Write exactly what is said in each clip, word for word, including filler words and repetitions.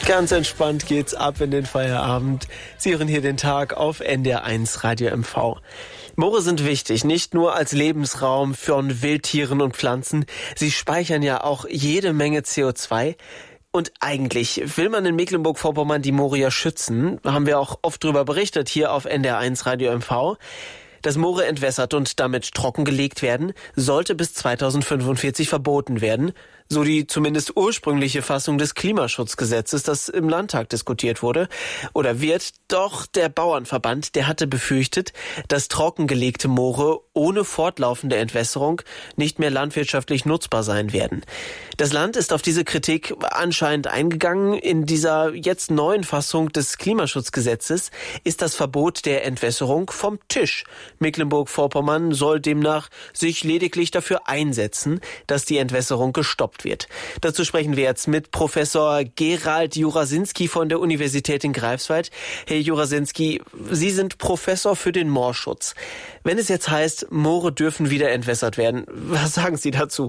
Ganz entspannt geht's ab in den Feierabend. Sie hören hier den Tag auf N D R eins Radio M V. Moore sind wichtig, nicht nur als Lebensraum von Wildtieren und Pflanzen. Sie speichern ja auch jede Menge C O zwei. Und eigentlich will man in Mecklenburg-Vorpommern die Moore ja schützen. Haben wir auch oft drüber berichtet hier auf N D R eins Radio M V. Dass Moore entwässert und damit trockengelegt werden, sollte bis zweitausendfünfundvierzig verboten werden. So die zumindest ursprüngliche Fassung des Klimaschutzgesetzes, das im Landtag diskutiert wurde oder wird. Doch der Bauernverband, der hatte befürchtet, dass trockengelegte Moore ohne fortlaufende Entwässerung nicht mehr landwirtschaftlich nutzbar sein werden. Das Land ist auf diese Kritik anscheinend eingegangen. In dieser jetzt neuen Fassung des Klimaschutzgesetzes ist das Verbot der Entwässerung vom Tisch. Mecklenburg-Vorpommern soll demnach sich lediglich dafür einsetzen, dass die Entwässerung gestoppt wird. Dazu sprechen wir jetzt mit Professor Gerald Jurasinski von der Universität in Greifswald. Herr Jurasinski, Sie sind Professor für den Moorschutz. Wenn es jetzt heißt, Moore dürfen wieder entwässert werden, was sagen Sie dazu?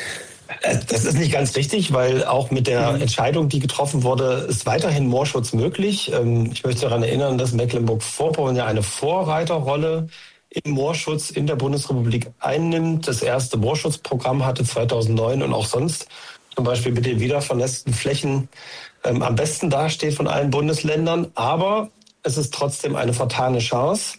Das ist nicht ganz richtig, weil auch mit der Entscheidung, die getroffen wurde, ist weiterhin Moorschutz möglich. Ich möchte daran erinnern, dass Mecklenburg-Vorpommern ja eine Vorreiterrolle im Moorschutz in der Bundesrepublik einnimmt. Das erste Moorschutzprogramm hatte zweitausendneun und auch sonst zum Beispiel mit den wiedervernässten Flächen ähm, am besten dasteht von allen Bundesländern. Aber es ist trotzdem eine vertane Chance,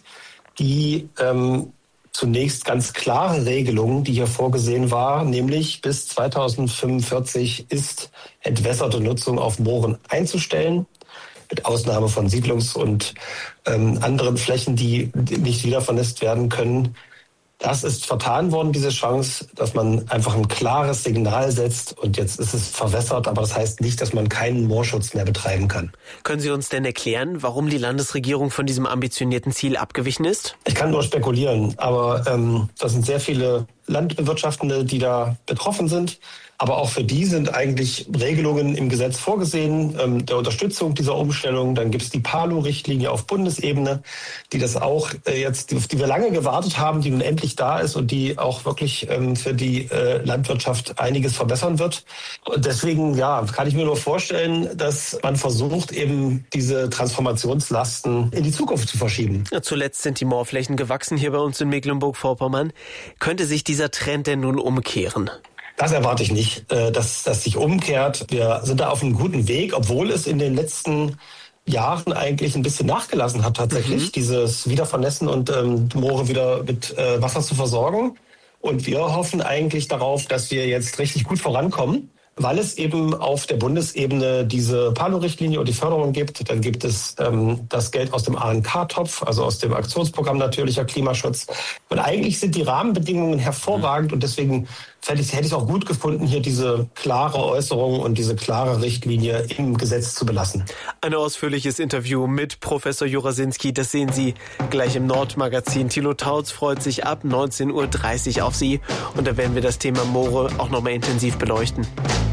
die ähm, zunächst ganz klare Regelungen, die hier vorgesehen war, nämlich bis zweitausendfünfundvierzig ist entwässerte Nutzung auf Mooren einzustellen, mit Ausnahme von Siedlungs- und ähm, anderen Flächen, die nicht wiedervernässt werden können. Das ist vertan worden, diese Chance, dass man einfach ein klares Signal setzt und jetzt ist es verwässert, aber das heißt nicht, dass man keinen Moorschutz mehr betreiben kann. Können Sie uns denn erklären, warum die Landesregierung von diesem ambitionierten Ziel abgewichen ist? Ich kann nur spekulieren, aber ähm, das sind sehr viele Landbewirtschaftende, die da betroffen sind. Aber auch für die sind eigentlich Regelungen im Gesetz vorgesehen, ähm, der Unterstützung dieser Umstellung. Dann gibt es die PALO-Richtlinie auf Bundesebene, die das auch äh, jetzt, auf die wir lange gewartet haben, die nun endlich da ist und die auch wirklich ähm, für die äh, Landwirtschaft einiges verbessern wird. Und deswegen, ja, kann ich mir nur vorstellen, dass man versucht, eben diese Transformationslasten in die Zukunft zu verschieben. Ja, zuletzt sind die Moorflächen gewachsen hier bei uns in Mecklenburg-Vorpommern. Könnte sich dieser Trend denn nun umkehren? Das erwarte ich nicht, dass das sich umkehrt. Wir sind da auf einem guten Weg, obwohl es in den letzten Jahren eigentlich ein bisschen nachgelassen hat tatsächlich, mhm. dieses Wiedervernässen und ähm, Moore wieder mit äh, Wasser zu versorgen. Und wir hoffen eigentlich darauf, dass wir jetzt richtig gut vorankommen, weil es eben auf der Bundesebene diese PALO-Richtlinie und die Förderung gibt. Dann gibt es ähm, das Geld aus dem A N K-Topf, also aus dem Aktionsprogramm Natürlicher Klimaschutz. Und eigentlich sind die Rahmenbedingungen hervorragend und deswegen hätte ich es auch gut gefunden, hier diese klare Äußerung und diese klare Richtlinie im Gesetz zu belassen. Ein ausführliches Interview mit Professor Jurasinski, das sehen Sie gleich im Nordmagazin. Thilo Tautz freut sich ab neunzehn Uhr dreißig auf Sie und da werden wir das Thema Moore auch nochmal intensiv beleuchten.